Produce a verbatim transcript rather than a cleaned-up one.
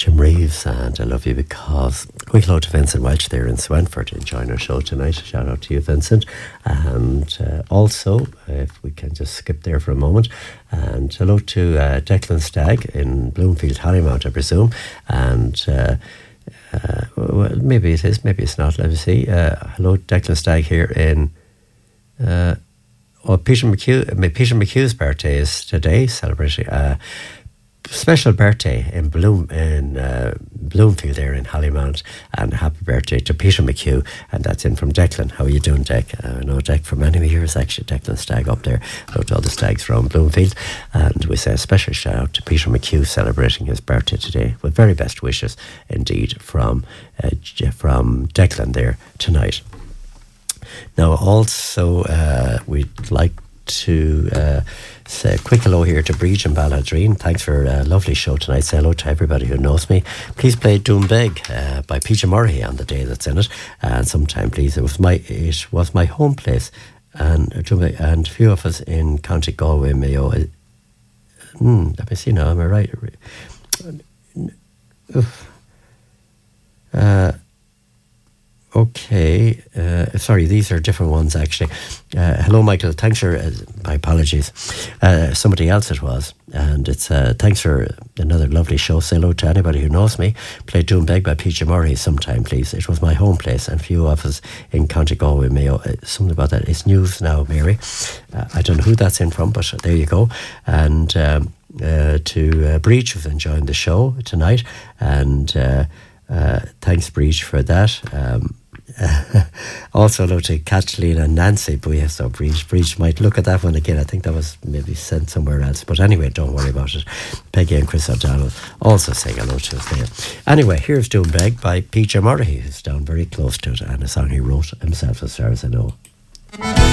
Jim Reeves, and I Love You Because. Quick hello to Vincent Welch there in Swinford enjoying our show tonight. Shout out to you, Vincent. And uh, also, if we can just skip there for a moment, and hello to uh, Declan Stagg in Bloomfield, Hollymount, I presume. And uh, uh, well, maybe it is, maybe it's not. Let me see. Uh, hello, Declan Stagg here in. Uh, oh, Peter McHugh. Peter McHugh's birthday is today, celebrating. Uh, Special birthday in Bloom in uh, Bloomfield there in Hollymount, and happy birthday to Peter McHugh, and that's in from Declan. How are you doing, Dec? Uh, I know Dec for many years actually. Declan Stagg up there. Hello to all the Stags from Bloomfield, and we say a special shout out to Peter McHugh celebrating his birthday today with very best wishes indeed from uh, from Declan there tonight. Now also uh, we'd like to uh, say a quick hello here to Breach and Balladreen. Thanks for a lovely show tonight. Say hello to everybody who knows me. Please play Doombeg uh, by Peter Murray on the day that's in it, and sometime please. It was my it was my home place, and Doombeg, and a few of us in County Galway, Mayo. Uh, hmm, let me see now. Am I right? Uh, Okay, uh, sorry, these are different ones actually. Uh, hello, Michael. Thanks for, uh, my apologies. Uh, somebody else it was. And it's, uh, thanks for another lovely show. Say hello to anybody who knows me. Play Doombeg by Peter Murray sometime, please. It was my home place, and a few of us in County Galway, Mayo. Uh, something about that. It's news now, Mary. Uh, I don't know who that's in from, but there you go. And um, uh, to uh, Breach, who's enjoying the show tonight. And uh, uh, thanks, Breach, for that. Um, also hello to Kathleen and Nancy. But yes, so Breach, Breach might look at that one again. I think that was maybe sent somewhere else, but anyway, don't worry about it. Peggy and Chris O'Donnell also saying hello to us there. Anyway, here's Doombeg by Peter Murray, who's down very close to it, and a song he wrote himself as far as I know.